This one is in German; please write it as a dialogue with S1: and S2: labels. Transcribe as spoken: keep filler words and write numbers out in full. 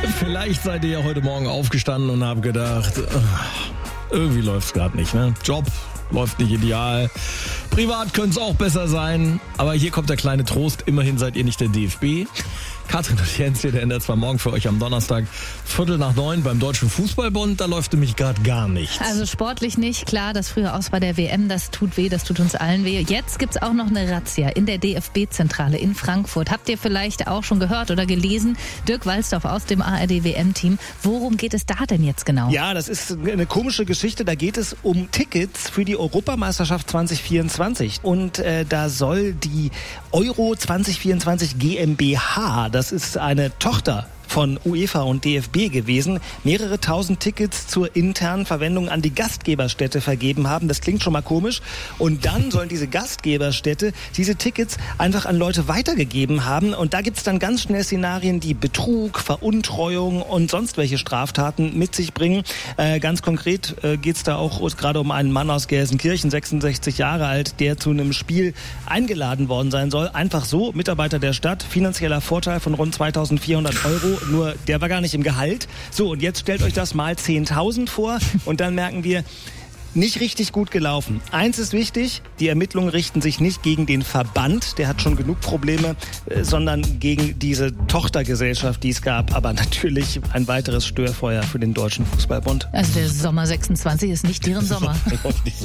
S1: Vielleicht seid ihr ja heute Morgen aufgestanden und habt gedacht, irgendwie läuft's gerade nicht, ne? Job läuft nicht ideal. Privat könnte es auch besser sein. Aber hier kommt der kleine Trost. Immerhin seid ihr nicht der D F B. Katrin und Jens hier, der ändert zwar morgen für euch am Donnerstag Viertel nach neun beim Deutschen Fußballbund. Da läuft nämlich gerade gar nichts.
S2: Also sportlich nicht. Klar, das frühe Aus bei der W M, das tut weh, das tut uns allen weh. Jetzt gibt's auch noch eine Razzia in der D F B-Zentrale in Frankfurt. Habt ihr vielleicht auch schon gehört oder gelesen? Dirk Walzdorf aus dem A R D-W M-Team. Worum geht es da denn jetzt genau?
S3: Ja, das ist eine komische Geschichte. Da geht es um Tickets für die Europameisterschaft zwanzig vierundzwanzig. Und äh, da soll die Euro zwanzig vierundzwanzig GmbH, das ist eine Tochter von UEFA und D F B gewesen, mehrere tausend Tickets zur internen Verwendung an die Gastgeberstätte vergeben haben. Das klingt schon mal komisch. Und dann sollen diese Gastgeberstätte diese Tickets einfach an Leute weitergegeben haben. Und da gibt's dann ganz schnell Szenarien, die Betrug, Veruntreuung und sonst welche Straftaten mit sich bringen. Äh, ganz konkret äh, geht's da auch gerade um einen Mann aus Gelsenkirchen, sechsundsechzig Jahre alt, der zu einem Spiel eingeladen worden sein soll. Einfach so, Mitarbeiter der Stadt, finanzieller Vorteil von rund zweitausendvierhundert Euro. Nur der war gar nicht im Gehalt. So, und jetzt stellt euch das mal zehntausend vor und dann merken wir, nicht richtig gut gelaufen. Eins ist wichtig, die Ermittlungen richten sich nicht gegen den Verband, der hat schon genug Probleme, sondern gegen diese Tochtergesellschaft, die es gab. Aber natürlich ein weiteres Störfeuer für den Deutschen Fußballbund.
S2: Also der Sommer sechsundzwanzig ist nicht deren Sommer.